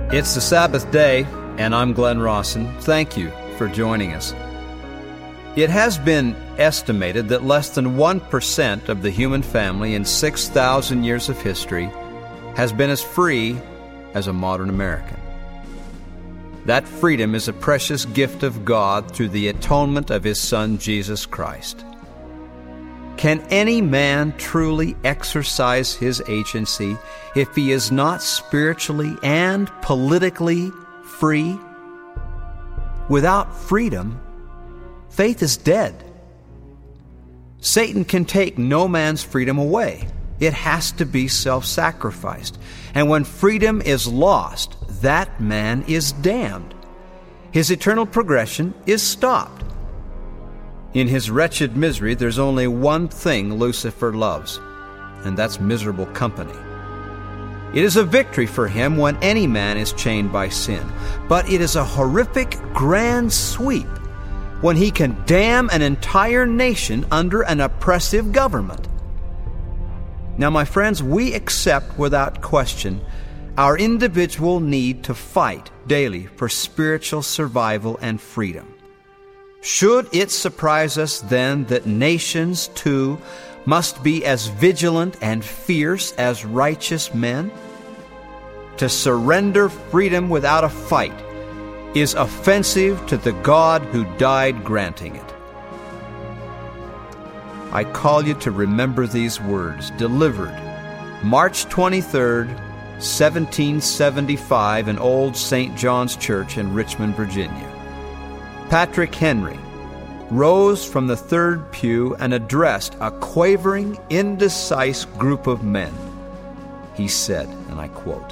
It's the Sabbath day, and I'm Glenn Rawson. Thank you for joining us. It has been estimated that less than 1% of the human family in 6,000 years of history has been as free as a modern American. That freedom is a precious gift of God through the atonement of His Son, Jesus Christ. Can any man truly exercise his agency if he is not spiritually and politically free? Without freedom, faith is dead. Satan can take no man's freedom away. It has to be self-sacrificed. And when freedom is lost, that man is damned. His eternal progression is stopped. In his wretched misery, there's only one thing Lucifer loves, and that's miserable company. It is a victory for him when any man is chained by sin, but it is a horrific grand sweep when he can damn an entire nation under an oppressive government. Now, my friends, we accept without question our individual need to fight daily for spiritual survival and freedom. Should it surprise us then that nations, too, must be as vigilant and fierce as righteous men? To surrender freedom without a fight is offensive to the God who died granting it. I call you to remember these words, delivered March 23rd, 1775 in Old St. John's Church in Richmond, Virginia. Patrick Henry rose from the third pew and addressed a quavering, indecisive group of men. He said, and I quote,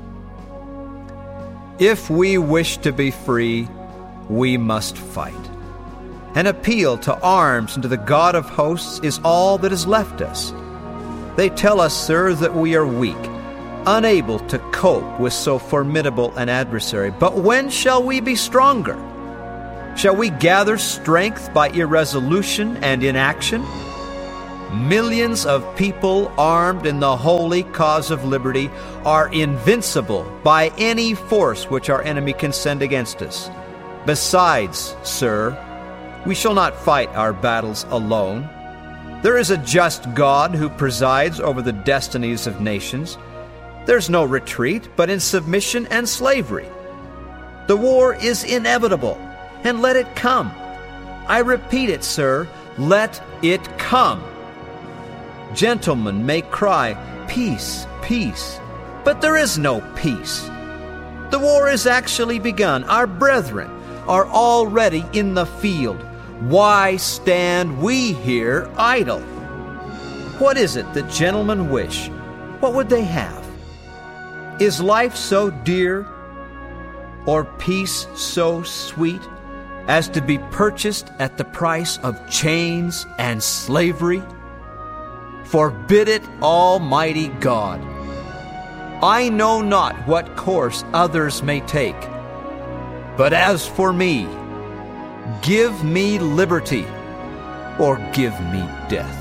"If we wish to be free, we must fight. An appeal to arms and to the God of hosts is all that is left us. They tell us, sir, that we are weak, unable to cope with so formidable an adversary. But when shall we be stronger? Shall we gather strength by irresolution and inaction? Millions of people armed in the holy cause of liberty are invincible by any force which our enemy can send against us. Besides, sir, we shall not fight our battles alone. There is a just God who presides over the destinies of nations. There's no retreat but in submission and slavery. The war is inevitable, and let it come. I repeat it, sir, let it come. Gentlemen may cry, peace, peace, but there is no peace. The war is actually begun. Our brethren are already in the field. Why stand we here idle? What is it that gentlemen wish? What would they have? Is life so dear, or peace so sweet, as to be purchased at the price of chains and slavery? Forbid it, Almighty God. I know not what course others may take, but as for me, give me liberty or give me death."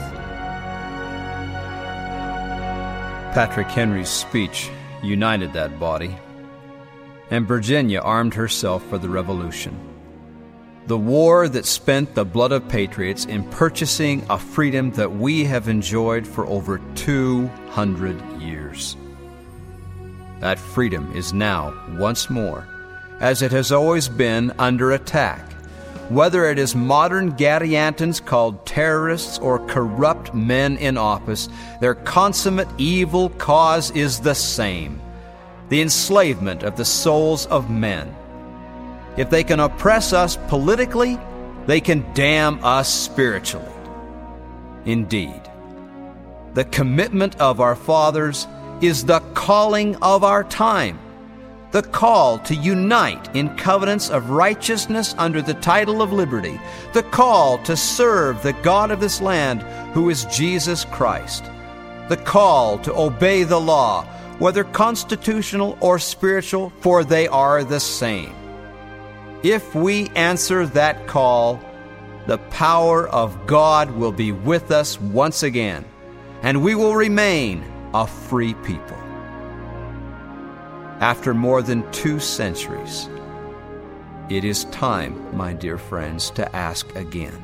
Patrick Henry's speech united that body, and Virginia armed herself for the Revolution. The war that spent the blood of patriots in purchasing a freedom that we have enjoyed for over 200 years. That freedom is now, once more, as it has always been, under attack. Whether it is modern Gadiantons called terrorists or corrupt men in office, their consummate evil cause is the same: the enslavement of the souls of men. If they can oppress us politically, they can damn us spiritually. Indeed, the commitment of our fathers is the calling of our time, the call to unite in covenants of righteousness under the title of liberty, the call to serve the God of this land, who is Jesus Christ, the call to obey the law, whether constitutional or spiritual, for they are the same. If we answer that call, the power of God will be with us once again, and we will remain a free people. after more than 2 centuries. It is time, my dear friends, to ask again,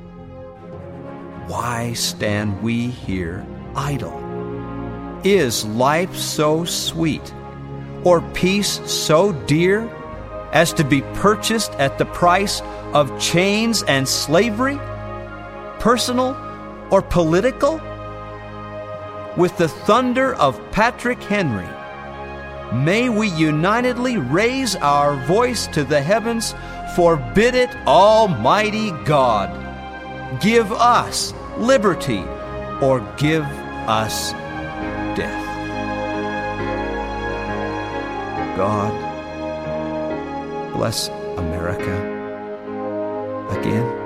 why stand we here idle? Is life so sweet, or peace so dear, as to be purchased at the price of chains and slavery, personal or political? With the thunder of Patrick Henry, may we unitedly raise our voice to the heavens, forbid it, Almighty God. Give us liberty, or give us death. God bless America again.